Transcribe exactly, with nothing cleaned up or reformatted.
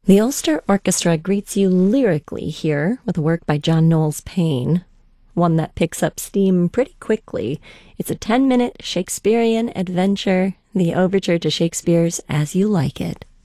The Ulster Orchestra greets you lyrically here with a work by John Knowles Paine, one that picks up steam pretty quickly. It's a ten-minute Shakespearean adventure, the overture to Shakespeare's As You Like It.